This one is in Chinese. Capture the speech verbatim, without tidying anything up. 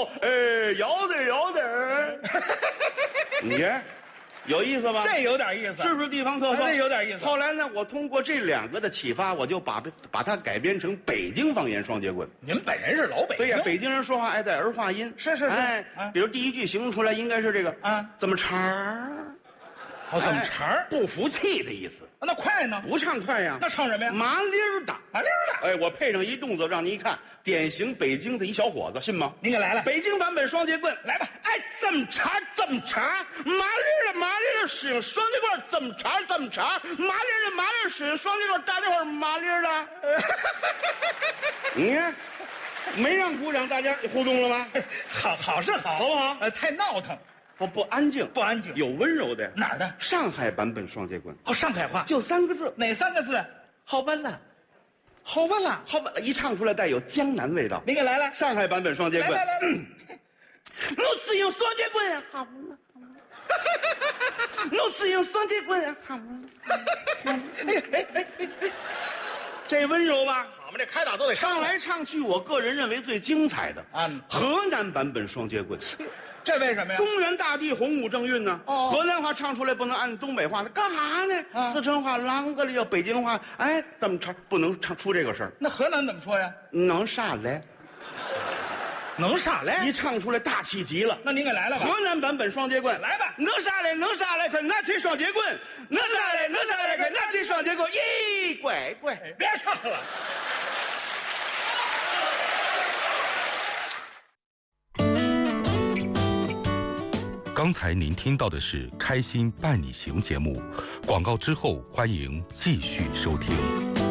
哎，有的有的。你看，有意思吧？ 这有点意思， 是不是地方特色？ 这有点意思。 后来呢，我通过这两个的启发，我就把把它改编成北京方言双截棍。 您本人是老北京， 对呀，北京人说话爱带儿化音。 是是是， 哎， 啊比如第一句形容出来应该是这个啊， 怎么茬儿？ 哦，怎么茬儿？ 不服气的意思。 那快呢？ 不唱快呀， 那唱什么呀？ 麻溜儿的， 麻溜儿的。 哎，我配上一动作，让你一看，典型北京的一小伙子，信吗？ 您给来来， 北京版本双截棍， 来吧。 哎，这么茬，这么茬，麻溜儿的，麻溜儿的，使用双截棍，这么茬，这么茬，麻溜儿的，麻溜儿使用双截棍，大家伙儿麻溜儿的。你看，没让鼓掌，大家互动了吗？ 好，好是好， 好不好？ 呃，太闹腾， 我不安静， 不安静。 有温柔的。 哪儿的？ 上海版本双截棍， 哦，上海话， 就三个字， 哪三个字？ 好办了。好办了，好办了，一唱出来带有江南味道。 您给来来， 上海版本双截棍， 来来来， 我是用双截棍呀，好了，我是用双截棍呀，好了。哎哎哎哎哎，这温柔吧？ 好嘛，这开打都得唱来唱去，我个人认为最精彩的啊， 河南版本双截棍。 这为什么呀？ 中原大地洪武正运呢。 哦， 河南话唱出来不能按东北话，那干啥呢？ 啊、 四川话啷个了，北京话，哎，怎么唱不能唱出这个声儿？ 那河南怎么说呀？ 能啥来？ 能啥来？ 一唱出来大气极了。 那您给来了吧？ 河南版本双截棍， 来吧！ 能啥来？能啥来？快拿起双截棍！能啥来？能啥来？快拿起双截棍！咦，乖乖， 别唱了。 刚才您听到的是《开心伴你行》节目，广告之后欢迎继续收听。